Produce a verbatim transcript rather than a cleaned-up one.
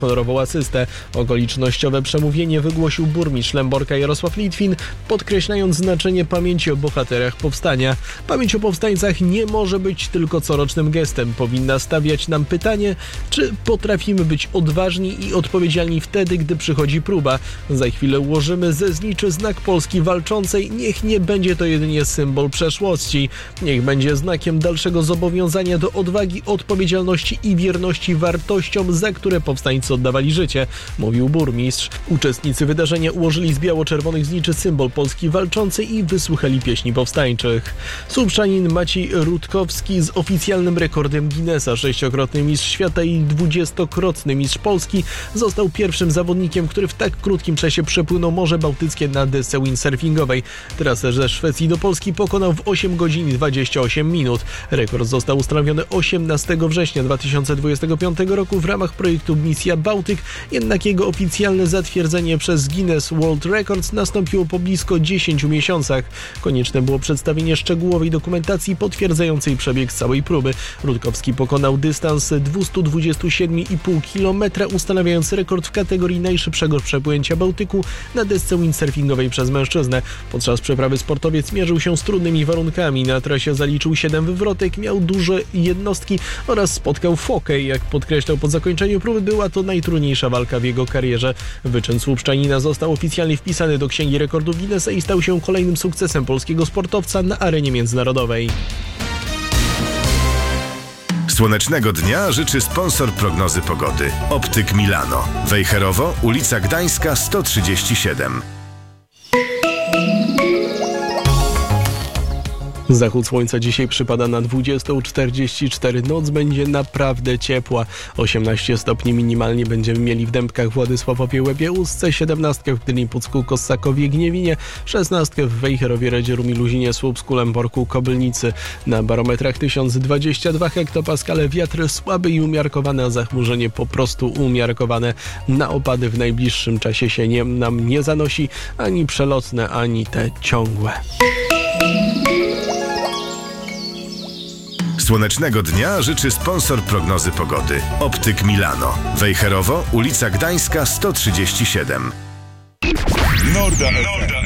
honorową asystę. Okolicznościowe przemówienie wygłosił burmistrz Lęborka Jarosław Litwin, podkreślając znaczenie pamięci o bohaterach powstania. Pamięć o powstańcach nie może być tylko corocznym gestem. Powinna stawiać nam pytanie, czy potrafimy być odważni i odpowiedzialni wtedy, gdy przychodzi próba. Za chwilę ułożymy ze zniczy znak Polski walczącej. Niech nie będzie to jedynie symbol przeszłości. Niech będzie znakiem dalszego zobowiązania do odwagi, odpowiedzialności i wierności wartościom, za które powstańcy oddawali życie, mówił burmistrz. Uczestnicy wydarzenia ułożyli z biało-czerwonych zniczy symbol Polski walczącej i wysłuchali pieśni powstańczych. Słupszanin Maciej Rutkowski z oficjalnym rekordem Guinnessa, sześciokrotny mistrz świata i dwudziestokrotny mistrz Polski, został pierwszym zawodnikiem, który w tak krótkim czasie przepłynął Morze Bałtyckie na desce windsurfingowej. Trasę ze Szwecji do Polski pokonał w osiem godzin i dwadzieścia osiem minut. Rekord został ustanowiony osiemnastego września dwa tysiące dwudziestego piątego roku w ramach projektu Misja Bałtyk, jednak jego oficjalne zatwierdzenie przez Guinness World Records nastąpiło po blisko dziesięciu miesiącach. Konieczne było przedstawienie szczegółowej dokumentacji potwierdzającej przebieg całej próby. Rutkowski pokonał dystans dwieście dwadzieścia siedem i pół kilometra, ustanawiając rekord w kategorii najszybszego przepłynięcia Bałtyku na desce windsurfingowej przez mężczyznę. Podczas przeprawy sportowiec mierzył się z trudnymi warunkami. Na trasie zaliczył siedem wywrotek, miał duże jednostki oraz spotkał fokę. Jak podkreślał po zakończeniu próby, była to najtrudniejsza walka w jego karierze. Wyczyn Słupszczanina został oficjalnie wpisany do Księgi Rekordów Guinnessa i stał się kolejnym sukcesem polskiego sportowca na arenie międzynarodowej. Słonecznego dnia życzy sponsor prognozy pogody. Optyk Milano. Wejherowo, ulica Gdańska sto trzydzieści siedem. Zachód słońca dzisiaj przypada na dwudziestą czterdzieści cztery. Noc będzie naprawdę ciepła. osiemnaście stopni minimalnie będziemy mieli w Dębkach, Władysławowie, Łebie, Ustce, siedemnaście w Gdyni, Pucku, Kossakowie, Gniewinie, szesnaście w Wejherowie, Radzierumiu, Luzinie, Słupsku, Lęborku, Kobylnicy. Na barometrach tysiąc dwadzieścia dwa hektopaskale, wiatr słaby i umiarkowany, a zachmurzenie po prostu umiarkowane. Na opady w najbliższym czasie się nie, nam nie zanosi, ani przelotne, ani te ciągłe. Słonecznego dnia życzy sponsor prognozy pogody. Optyk Milano. Wejherowo, ulica Gdańska sto trzydzieści siedem. Norda Norda